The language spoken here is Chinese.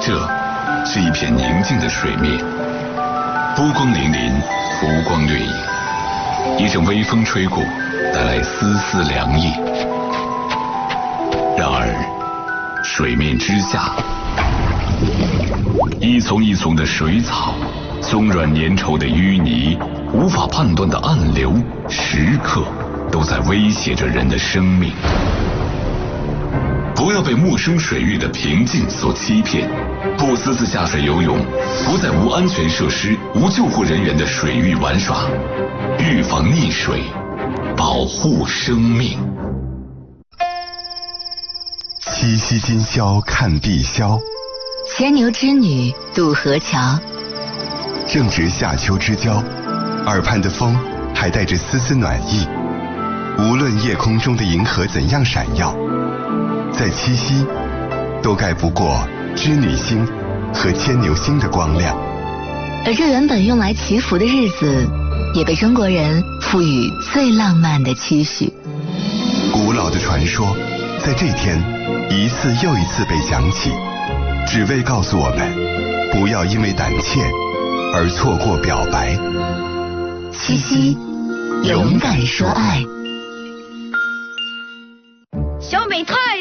这是一片宁静的水面，波光粼粼，浮光掠影。一阵微风吹过，带来丝丝凉意。然而，水面之下，一丛一丛的水草，松软粘稠的淤泥，无法判断的暗流，时刻都在威胁着人的生命。不要被陌生水域的平静所欺骗，不私自下水游泳，不在无安全设施、无救护人员的水域玩耍，预防溺水，保护生命。 七夕今宵看碧霄， 牵牛织女渡河桥。 正值夏秋之交，耳畔的风还带着丝丝暖意。无论夜空中的银河怎样闪耀，在七夕都盖不过织女星和牵牛星的光亮。 而这原本用来祈福的日子，也被中国人赋予最浪漫的期许。 古老的传说在这天一次又一次被想起，只为告诉我们不要因为胆怯而错过表白。 七夕，勇敢说爱。 小美太